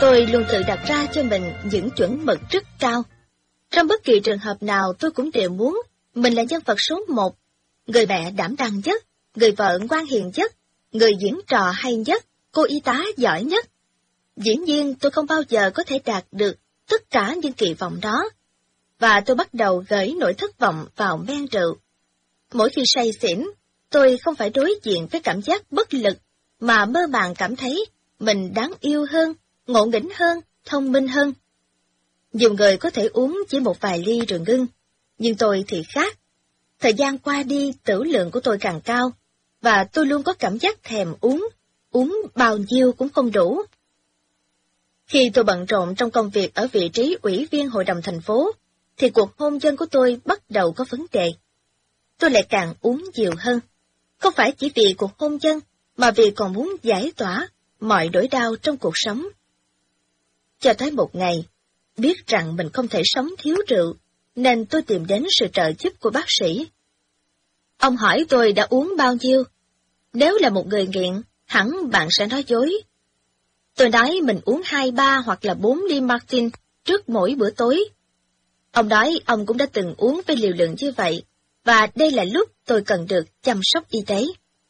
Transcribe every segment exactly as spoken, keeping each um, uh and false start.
Tôi luôn tự đặt ra cho mình những chuẩn mực rất cao. Trong bất kỳ trường hợp nào tôi cũng đều muốn mình là nhân vật số một, người mẹ đảm đang nhất, người vợ ngoan hiền nhất, người diễn trò hay nhất, cô y tá giỏi nhất. Dĩ nhiên tôi không bao giờ có thể đạt được tất cả những kỳ vọng đó, và tôi bắt đầu gửi nỗi thất vọng vào men rượu. Mỗi khi say xỉn, tôi không phải đối diện với cảm giác bất lực, mà mơ màng cảm thấy mình đáng yêu hơn, ngộ nghĩnh hơn, thông minh hơn. Nhiều người có thể uống chỉ một vài ly rồi ngưng, nhưng tôi thì khác. Thời gian qua đi, trữ lượng của tôi càng cao, và tôi luôn có cảm giác thèm uống, uống bao nhiêu cũng không đủ. Khi tôi bận rộn trong công việc ở vị trí ủy viên hội đồng thành phố, thì cuộc hôn nhân của tôi bắt đầu có vấn đề. Tôi lại càng uống nhiều hơn, không phải chỉ vì cuộc hôn nhân, mà vì còn muốn giải tỏa mọi nỗi đau trong cuộc sống. Cho tới một ngày, biết rằng mình không thể sống thiếu rượu, nên tôi tìm đến sự trợ giúp của bác sĩ. Ông hỏi tôi đã uống bao nhiêu. Nếu là một người nghiện, hẳn bạn sẽ nói dối. Tôi nói mình uống hai, ba hoặc là bốn ly Martin trước mỗi bữa tối. Ông nói ông cũng đã từng uống với liều lượng như vậy, và đây là lúc tôi cần được chăm sóc y tế.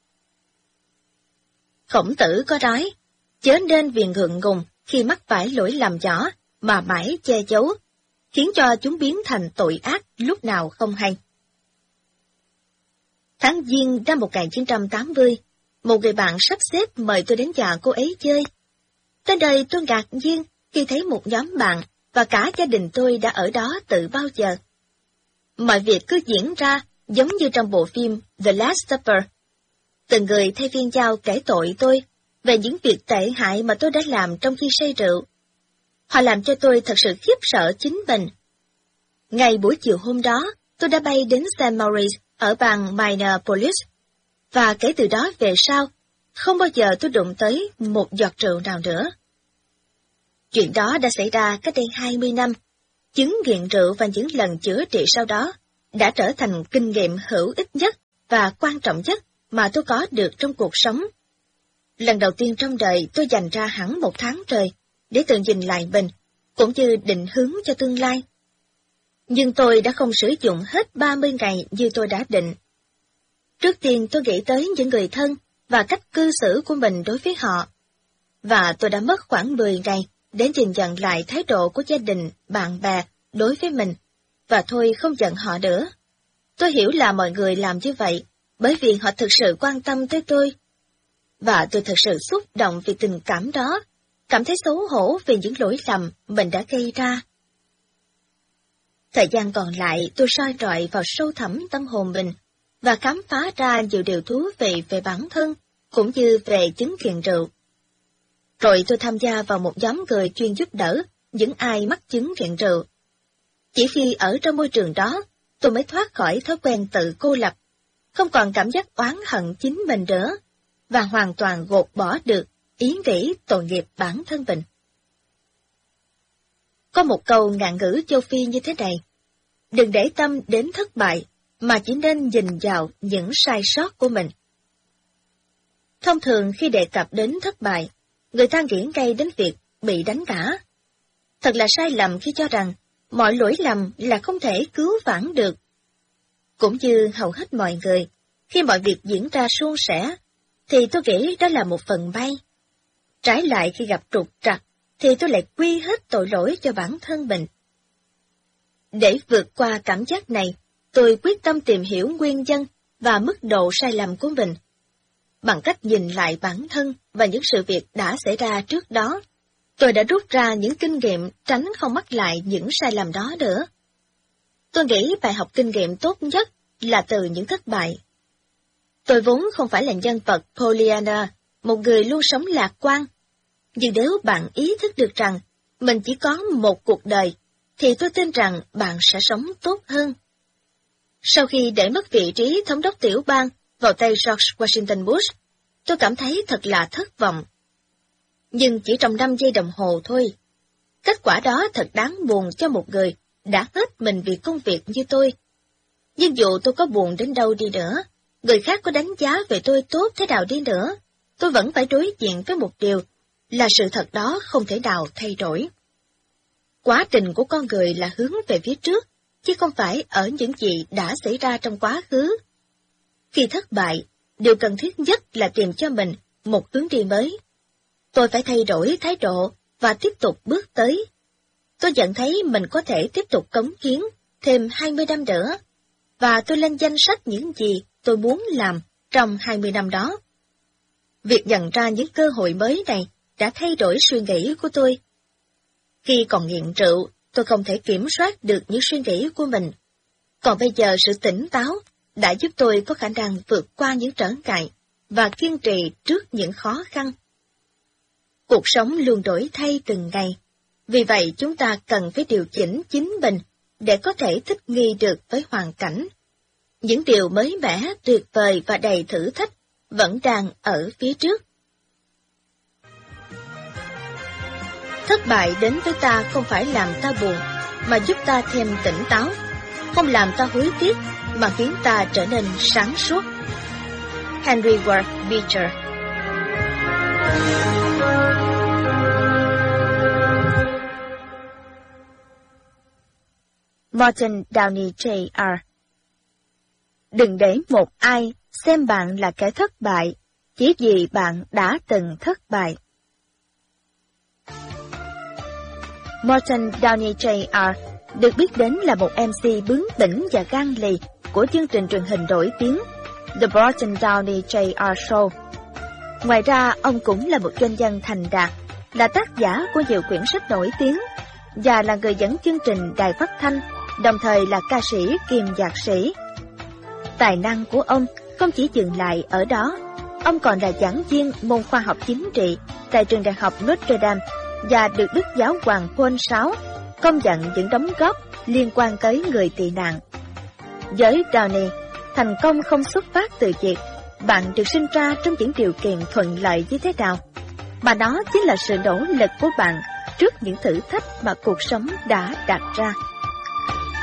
Khổng Tử có nói, chớ nên vì ngượng ngùng khi mắc phải lỗi lầm nhỏ mà mãi che giấu, khiến cho chúng biến thành tội ác lúc nào không hay. Tháng Giêng năm một nghìn chín trăm tám mươi, một người bạn sắp xếp mời tôi đến nhà cô ấy chơi. Tới đây tôi ngạc nhiên khi thấy một nhóm bạn và cả gia đình tôi đã ở đó từ bao giờ. Mọi việc cứ diễn ra giống như trong bộ phim The Last Supper. Từng người thay phiên nhau kể tội tôi về những việc tệ hại mà tôi đã làm trong khi say rượu. Họ làm cho tôi thật sự khiếp sợ chính mình. Ngày buổi chiều hôm đó, tôi đã bay đến Saint Maurice ở bang Minneapolis, và kể từ đó về sau, không bao giờ tôi đụng tới một giọt rượu nào nữa. Chuyện đó đã xảy ra cách đây hai mươi năm. Chứng nghiện rượu và những lần chữa trị sau đó đã trở thành kinh nghiệm hữu ích nhất và quan trọng nhất mà tôi có được trong cuộc sống. Lần đầu tiên trong đời tôi dành ra hẳn một tháng trời để tự nhìn lại mình, cũng như định hướng cho tương lai. Nhưng tôi đã không sử dụng hết ba mươi ngày như tôi đã định. Trước tiên tôi nghĩ tới những người thân và cách cư xử của mình đối với họ. Và tôi đã mất khoảng mười ngày để nhìn nhận lại thái độ của gia đình, bạn bè đối với mình, và thôi không giận họ nữa. Tôi hiểu là mọi người làm như vậy, bởi vì họ thực sự quan tâm tới tôi. Và tôi thực sự xúc động vì tình cảm đó, cảm thấy xấu hổ vì những lỗi lầm mình đã gây ra. Thời gian còn lại tôi soi rọi vào sâu thẳm tâm hồn mình, và khám phá ra nhiều điều thú vị về bản thân, cũng như về chứng nghiện rượu. Rồi tôi tham gia vào một nhóm người chuyên giúp đỡ những ai mắc chứng nghiện rượu. Chỉ khi ở trong môi trường đó, tôi mới thoát khỏi thói quen tự cô lập, không còn cảm giác oán hận chính mình nữa, và hoàn toàn gột bỏ được ý nghĩ tội nghiệp bản thân mình. Có một câu ngạn ngữ châu Phi như thế này: đừng để tâm đến thất bại, mà chỉ nên nhìn vào những sai sót của mình. Thông thường khi đề cập đến thất bại, người ta nghĩ ngay đến việc bị đánh ngã. Thật là sai lầm khi cho rằng mọi lỗi lầm là không thể cứu vãn được. Cũng như hầu hết mọi người, khi mọi việc diễn ra suôn sẻ, thì tôi nghĩ đó là một phần may. Trái lại khi gặp trục trặc, thì tôi lại quy hết tội lỗi cho bản thân mình. Để vượt qua cảm giác này, tôi quyết tâm tìm hiểu nguyên nhân và mức độ sai lầm của mình. Bằng cách nhìn lại bản thân và những sự việc đã xảy ra trước đó, tôi đã rút ra những kinh nghiệm tránh không mắc lại những sai lầm đó nữa. Tôi nghĩ bài học kinh nghiệm tốt nhất là từ những thất bại. Tôi vốn không phải là nhân vật Pollyanna, một người luôn sống lạc quan. Nhưng nếu bạn ý thức được rằng mình chỉ có một cuộc đời, thì tôi tin rằng bạn sẽ sống tốt hơn. Sau khi để mất vị trí thống đốc tiểu bang vào tay George Washington Bush, tôi cảm thấy thật là thất vọng. Nhưng chỉ trong năm giây đồng hồ thôi. Kết quả đó thật đáng buồn cho một người đã hết mình vì công việc như tôi. Nhưng dù tôi có buồn đến đâu đi nữa, người khác có đánh giá về tôi tốt thế nào đi nữa, tôi vẫn phải đối diện với một điều là sự thật đó không thể nào thay đổi. Quá trình của con người là hướng về phía trước, chứ không phải ở những gì đã xảy ra trong quá khứ. Khi thất bại, điều cần thiết nhất là tìm cho mình một hướng đi mới. Tôi phải thay đổi thái độ và tiếp tục bước tới. Tôi nhận thấy mình có thể tiếp tục cống hiến thêm hai mươi năm nữa, và tôi lên danh sách những gì tôi muốn làm trong hai mươi năm đó. Việc nhận ra những cơ hội mới này đã thay đổi suy nghĩ của tôi. Khi còn nghiện rượu, tôi không thể kiểm soát được những suy nghĩ của mình. Còn bây giờ sự tỉnh táo đã giúp tôi có khả năng vượt qua những trở ngại và kiên trì trước những khó khăn. Cuộc sống luôn đổi thay từng ngày, vì vậy chúng ta cần phải điều chỉnh chính mình để có thể thích nghi được với hoàn cảnh. Những điều mới mẻ, tuyệt vời và đầy thử thách vẫn đang ở phía trước. Thất bại đến với ta không phải làm ta buồn, mà giúp ta thêm tỉnh táo, không làm ta hối tiếc, mà khiến ta trở nên sáng suốt. Henry Ward Beecher. Martin Downey J R. Đừng để một ai xem bạn là kẻ thất bại, chỉ vì bạn đã từng thất bại. Martin Downey J R được biết đến là một em xê bướng bỉnh và gan lì của chương trình truyền hình nổi tiếng The Martin Downey J R Show. Ngoài ra, ông cũng là một doanh nhân thành đạt, là tác giả của nhiều quyển sách nổi tiếng, và là người dẫn chương trình đài phát thanh, đồng thời là ca sĩ kiêm nhạc sĩ. Tài năng của ông không chỉ dừng lại ở đó, ông còn là giảng viên môn khoa học chính trị tại trường đại học Notre Dame và được Đức Giáo hoàng Paul sáu công nhận những đóng góp liên quan tới người tị nạn. Với Downey, thành công không xuất phát từ việc bạn được sinh ra trong những điều kiện thuận lợi như thế nào, mà đó chính là sự nỗ lực của bạn trước những thử thách mà cuộc sống đã đặt ra.